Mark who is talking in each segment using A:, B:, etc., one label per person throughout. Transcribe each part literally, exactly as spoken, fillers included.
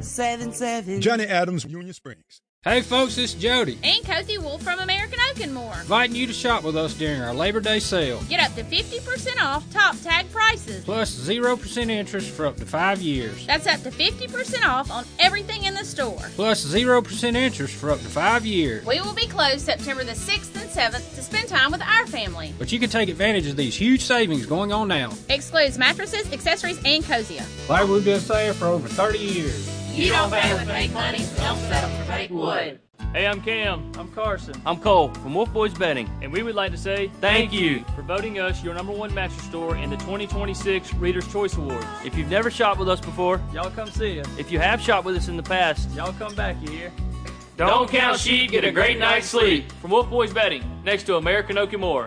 A: seven seven.
B: Johnny Adams, Union Springs.
C: Hey folks, it's Jody.
D: And Cozy Wolf from American Oak and More.
C: Inviting you to shop with us during our Labor Day sale.
D: Get up to fifty percent off top tag prices.
C: Plus zero percent interest for up to five years.
D: That's up to fifty percent off on everything in the store.
C: Plus zero percent interest for up to five years.
D: We will be closed September the sixth and seventh to spend time with our family.
C: But you can take advantage of these huge savings going on now.
D: Excludes mattresses, accessories, and Cosia.
C: Like we've been saying for over thirty years.
D: You don't pay with fake money, don't settle for fake wood.
E: Hey, I'm Cam.
F: I'm Carson.
E: I'm Cole from Wolf Boys Betting.
F: And we would like to say
E: thank you
F: for voting us your number one mattress store in the twenty twenty-six Reader's Choice Awards.
E: If you've never shopped with us before,
F: y'all come see us.
E: If you have shopped with us in the past,
F: y'all come back, you hear?
E: Don't, Don't count sheep, get a great night's sleep.
F: From Wolf Boys Betting, next to American Oak and More.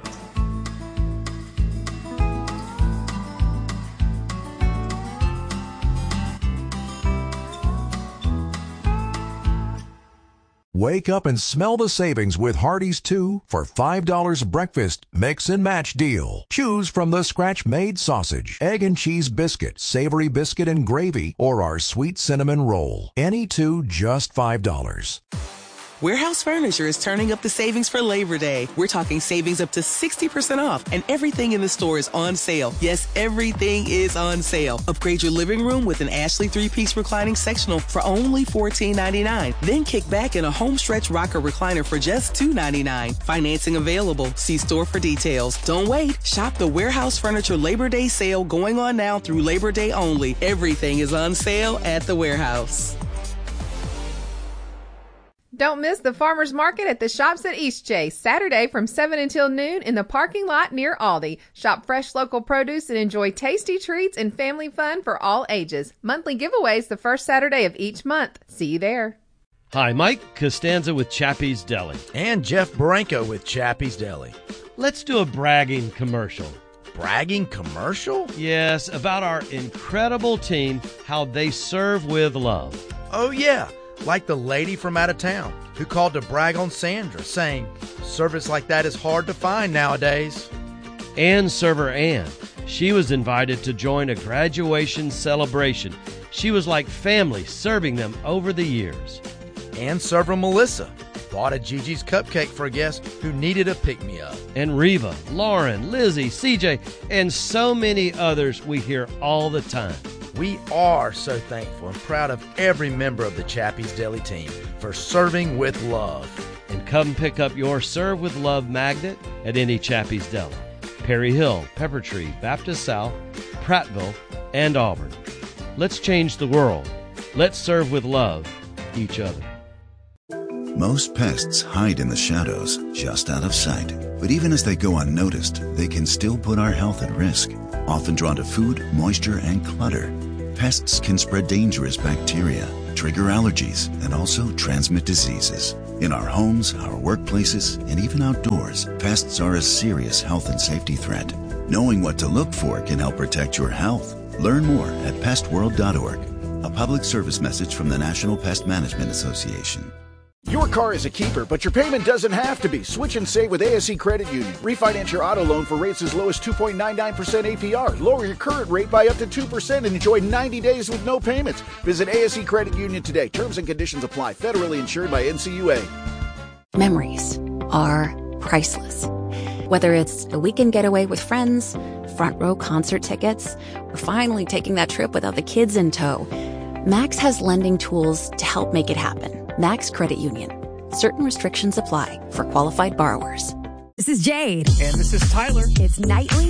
G: Wake up and smell the savings with Hardee's two for five dollars breakfast mix and match deal. Choose from the scratch-made sausage, egg and cheese biscuit, savory biscuit and gravy, or our sweet cinnamon roll. Any two just five dollars.
H: Warehouse Furniture is turning up the savings for Labor Day. We're talking savings up to sixty percent off, and everything in the store is on sale. Yes, everything is on sale. Upgrade your living room with an Ashley three-piece reclining sectional for only fourteen ninety-nine. Then kick back in a home stretch rocker recliner for just two ninety-nine. Financing available. See store for details. Don't wait. Shop the Warehouse Furniture Labor Day sale going on now through Labor Day only. Everything is on sale at the Warehouse.
I: Don't miss the farmers market at the Shops at Eastchase, Saturday from seven until noon in the parking lot near Aldi. Shop fresh local produce and enjoy tasty treats and family fun for all ages. Monthly giveaways the first Saturday of each month. See you there.
J: Hi, Mike Costanza with Chappie's Deli.
K: And Jeff Branco with Chappie's Deli.
J: Let's do a bragging commercial.
K: Bragging commercial?
J: Yes, about our incredible team, how they serve with love.
K: Oh, yeah. Like the lady from out of town who called to brag on Sandra, saying, service like that is hard to find nowadays.
J: And server Ann, she was invited to join a graduation celebration. She was like family, serving them over the years.
K: And server Melissa bought a Gigi's cupcake for a guest who needed a pick-me-up.
J: And Reva, Lauren, Lizzie, C J, and so many others we hear all the time.
K: We are so thankful and proud of every member of the Chappie's Deli team for serving with love.
J: And come pick up your Serve with Love magnet at any Chappie's Deli. Perry Hill, Peppertree, Baptist South, Prattville, and Auburn. Let's change the world. Let's serve with love each other.
L: Most pests hide in the shadows, just out of sight. But even as they go unnoticed, they can still put our health at risk. Often drawn to food, moisture, and clutter, pests can spread dangerous bacteria, trigger allergies, and also transmit diseases. In our homes, our workplaces, and even outdoors, pests are a serious health and safety threat. Knowing what to look for can help protect your health. Learn more at pest world dot org. A public service message from the National Pest Management Association.
M: Your car is a keeper, but your payment doesn't have to be. Switch and save with A S E Credit Union. Refinance your auto loan for rates as low as two point nine nine percent A P R. Lower your current rate by up to two percent and enjoy ninety days with no payments. Visit A S E Credit Union today. Terms and conditions apply. Federally insured by N C U A.
N: Memories are priceless. Whether it's a weekend getaway with friends, front row concert tickets, or finally taking that trip without the kids in tow, Max has lending tools to help make it happen. Max Credit Union. Certain restrictions apply for qualified borrowers.
O: This is Jade.
P: And this is Tyler.
O: It's Nightly